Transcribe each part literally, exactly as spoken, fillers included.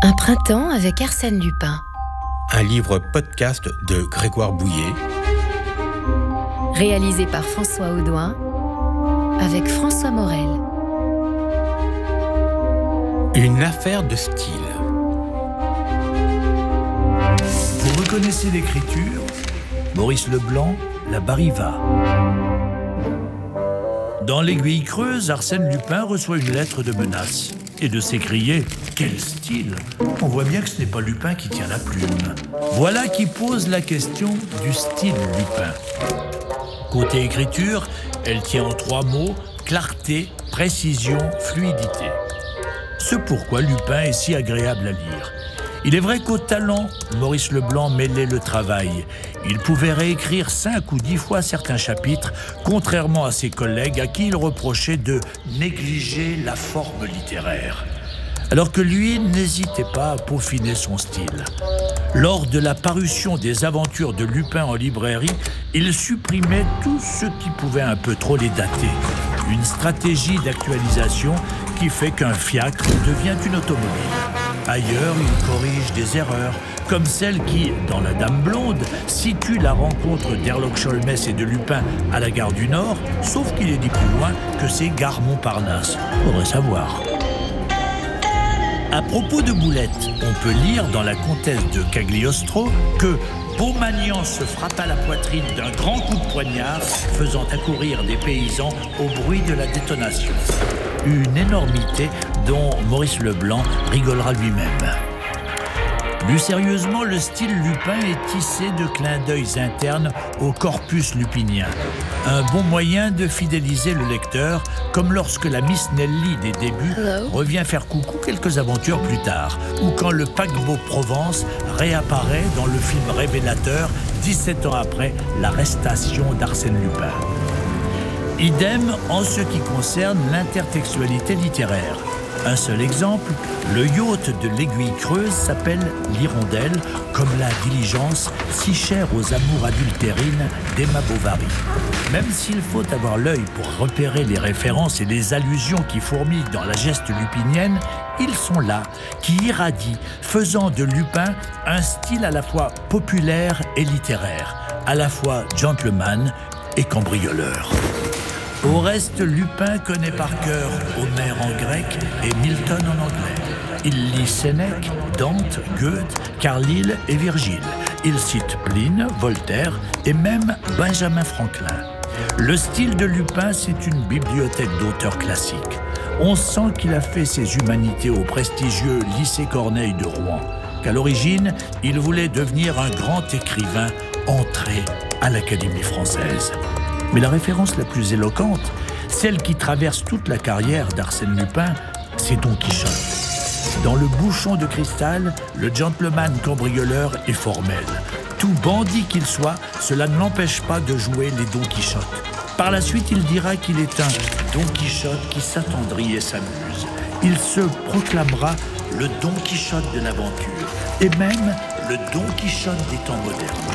Un printemps avec Arsène Lupin. Un livre podcast de Grégoire Bouillet. Réalisé par François Audouin avec François Morel. Une affaire de style. Vous reconnaissez l'écriture ? Maurice Leblanc, La Bariva. Dans l'Aiguille creuse, Arsène Lupin reçoit une lettre de menace et de s'écrier « Quel style !» On voit bien que ce n'est pas Lupin qui tient la plume. Voilà qui pose la question du style Lupin. Côté écriture, elle tient en trois mots « clarté, précision, fluidité ». Ce pourquoi Lupin est si agréable à lire. Il est vrai qu'au talent, Maurice Leblanc mêlait le travail. Il pouvait réécrire cinq ou dix fois certains chapitres, contrairement à ses collègues à qui il reprochait de négliger la forme littéraire. Alors que lui n'hésitait pas à peaufiner son style. Lors de la parution des aventures de Lupin en librairie, il supprimait tout ce qui pouvait un peu trop les dater. Une stratégie d'actualisation qui fait qu'un fiacre devient une automobile. Ailleurs, il corrige des erreurs, comme celle qui, dans La Dame blonde, situe la rencontre d'Herlock Sholmès et de Lupin à la gare du Nord, sauf qu'il est dit plus loin que c'est gare Montparnasse. Faudrait savoir. À propos de boulettes, on peut lire dans La Comtesse de Cagliostro que Beaumagnan se frappa la poitrine d'un grand coup de poignard, faisant accourir des paysans au bruit de la détonation. Une énormité dont Maurice Leblanc rigolera lui-même. Plus sérieusement, le style Lupin est tissé de clins d'œil internes au corpus lupinien. Un bon moyen de fidéliser le lecteur, comme lorsque la Miss Nelly des débuts Hello. Revient faire coucou quelques aventures plus tard, ou quand le paquebot Provence réapparaît dans le film révélateur, dix-sept ans après l'arrestation d'Arsène Lupin. Idem en ce qui concerne l'intertextualité littéraire. Un seul exemple, le yacht de l'Aiguille creuse s'appelle l'Hirondelle, comme la diligence si chère aux amours adultérines d'Emma Bovary. Même s'il faut avoir l'œil pour repérer les références et les allusions qui fourmillent dans la geste lupinienne, ils sont là, qui irradient, faisant de Lupin un style à la fois populaire et littéraire, à la fois gentleman et cambrioleur. Au reste, Lupin connaît par cœur Homère en grec et Milton en anglais. Il lit Sénèque, Dante, Goethe, Carlyle et Virgile. Il cite Pline, Voltaire et même Benjamin Franklin. Le style de Lupin, c'est une bibliothèque d'auteurs classiques. On sent qu'il a fait ses humanités au prestigieux lycée Corneille de Rouen, qu'à l'origine, il voulait devenir un grand écrivain entré à l'Académie française. Mais la référence la plus éloquente, celle qui traverse toute la carrière d'Arsène Lupin, c'est Don Quichotte. Dans Le Bouchon de cristal, le gentleman cambrioleur est formel. Tout bandit qu'il soit, cela ne l'empêche pas de jouer les Don Quichotte. Par la suite, il dira qu'il est un Don Quichotte qui s'attendrit et s'amuse. Il se proclamera le Don Quichotte de l'aventure, et même le Don Quichotte des temps modernes.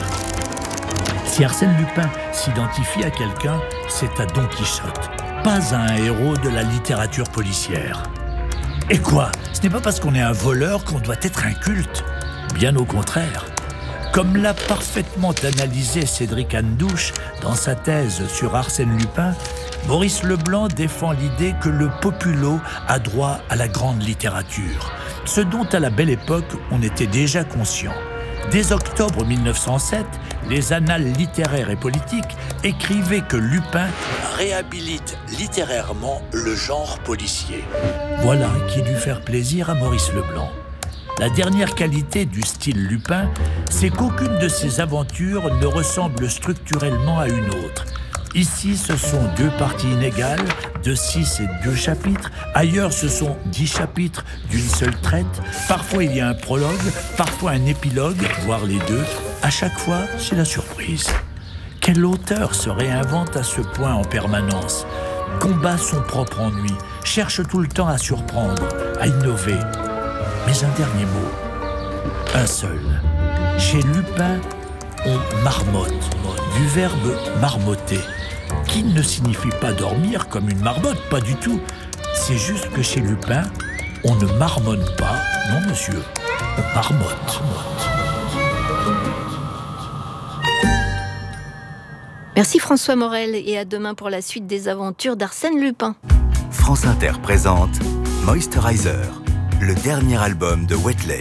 Si Arsène Lupin s'identifie à quelqu'un, c'est à Don Quichotte, pas à un héros de la littérature policière. Et quoi ? Ce n'est pas parce qu'on est un voleur qu'on doit être inculte. Bien au contraire. Comme l'a parfaitement analysé Cédric Andouche dans sa thèse sur Arsène Lupin, Maurice Leblanc défend l'idée que le populo a droit à la grande littérature, ce dont à la belle époque on était déjà conscient. Dès octobre mille neuf cent sept, les annales littéraires et politiques écrivaient que Lupin réhabilite littérairement le genre policier. Voilà qui dut faire plaisir à Maurice Leblanc. La dernière qualité du style Lupin, c'est qu'aucune de ses aventures ne ressemble structurellement à une autre. Ici, ce sont deux parties inégales, de six et deux chapitres. Ailleurs, ce sont dix chapitres d'une seule traite. Parfois, il y a un prologue, parfois un épilogue, voire les deux. À chaque fois, c'est la surprise. Quel auteur se réinvente à ce point en permanence, combat son propre ennui, cherche tout le temps à surprendre, à innover. Mais un dernier mot, un seul. Chez Lupin, on marmotte, du verbe marmotter, qui ne signifie pas dormir comme une marmotte, pas du tout. C'est juste que chez Lupin, on ne marmonne pas, Non, monsieur. Marmotte. Merci François Morel et à demain pour la suite des aventures d'Arsène Lupin. France Inter présente Moisturizer, le dernier album de Wetleg.